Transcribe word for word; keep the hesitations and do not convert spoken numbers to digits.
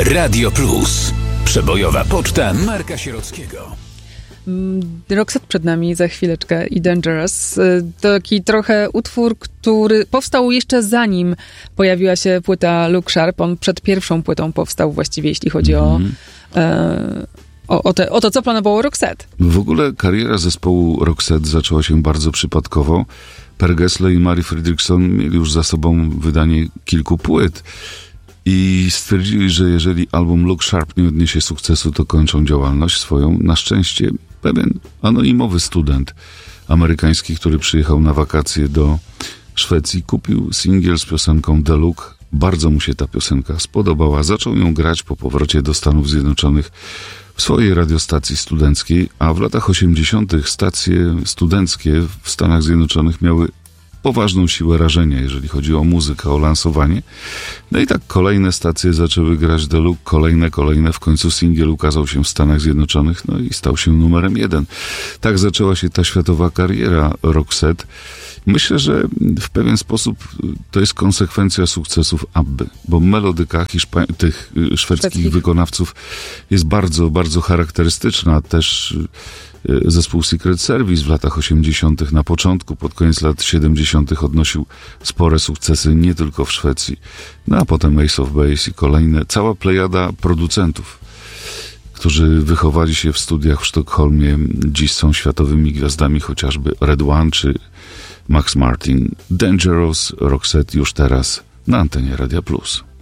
Radio Plus. Przebojowa poczta Marka Sierockiego. Roxette przed nami za chwileczkę i Dangerous. Taki trochę utwór, który powstał jeszcze zanim pojawiła się płyta Look Sharp. On przed pierwszą płytą powstał właściwie, jeśli chodzi mm. o, e, o, o, te, o to, co planowało Roxette. W ogóle kariera zespołu Roxette zaczęła się bardzo przypadkowo. Per Gessle i Mari Fredriksson mieli już za sobą wydanie kilku płyt i stwierdzili, że jeżeli album Look Sharp nie odniesie sukcesu, to kończą działalność swoją. Na szczęście pewien anonimowy student amerykański, który przyjechał na wakacje do Szwecji, kupił singiel z piosenką The Look. Bardzo mu się ta piosenka spodobała. Zaczął ją grać po powrocie do Stanów Zjednoczonych w swojej radiostacji studenckiej, a w latach osiemdziesiątych stacje studenckie w Stanach Zjednoczonych miały poważną siłę rażenia, jeżeli chodzi o muzykę, o lansowanie. No i tak kolejne stacje zaczęły grać The Look, kolejne, kolejne. W końcu singiel ukazał się w Stanach Zjednoczonych, no i stał się numerem jeden. Tak zaczęła się ta światowa kariera Roxette. Myślę, że w pewien sposób to jest konsekwencja sukcesów Abby, bo melodyka hiszpa- tych szwedzkich Szwedzkich. wykonawców jest bardzo, bardzo charakterystyczna. Też zespół Secret Service w latach osiemdziesiątych, na początku, pod koniec lat siedemdziesiątych odnosił spore sukcesy nie tylko w Szwecji, no a potem Ace of Base i kolejne, cała plejada producentów, którzy wychowali się w studiach w Sztokholmie, dziś są światowymi gwiazdami, chociażby Red One czy Max Martin. Dangerous, Roxette już teraz na antenie Radia Plus.